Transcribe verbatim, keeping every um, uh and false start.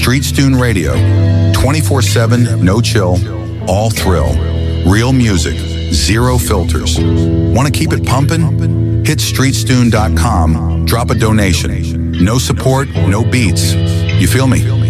Streetstune Radio. twenty-four seven, no chill, all thrill. Real music, zero filters. Want to keep it pumping? Hit streetstune dot com, drop a donation. No support, no beats. You feel me?